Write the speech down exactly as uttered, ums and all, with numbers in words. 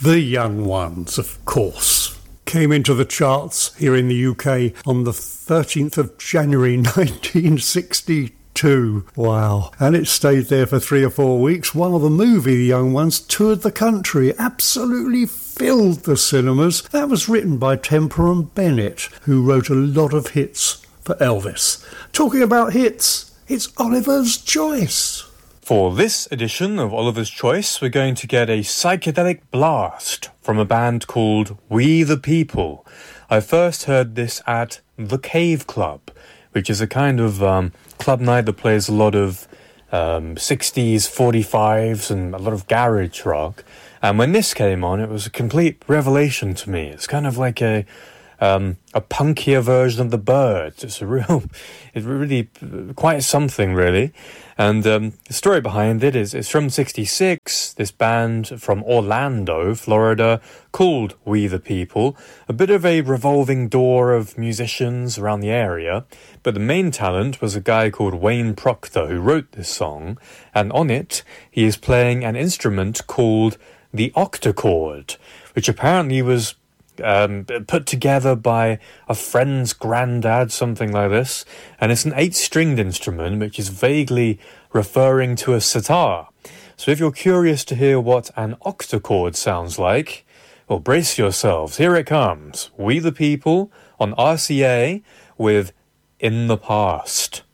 The Young Ones, of course. Came into the charts here in the U K on the thirteenth of January nineteen sixty-two. Wow. And it stayed there for three or four weeks while the movie The Young Ones toured the country, absolutely filled the cinemas. That was written by Temper and Bennett, who wrote a lot of hits for Elvis. Talking about hits, it's Oliver's Choice. For this edition of Oliver's Choice, we're going to get a psychedelic blast from a band called We the People. I first heard this at The Cave Club, which is a kind of um, club night that plays a lot of um, sixties, forty-fives and a lot of garage rock. And when this came on, it was a complete revelation to me. It's kind of like a um, a punkier version of The Byrds. It's a real, it's really quite something, really. And um, the story behind it is it's from sixty-six, this band from Orlando, Florida, called We the People, a bit of a revolving door of musicians around the area, but the main talent was a guy called Wayne Proctor who wrote this song, and on it he is playing an instrument called the octochord, which apparently was Um, put together by a friend's granddad, something like this, and it's an eight-stringed instrument which is vaguely referring to a sitar. So if you're curious to hear what an octochord sounds like, well, brace yourselves, here it comes. We the People on R C A with In the Past.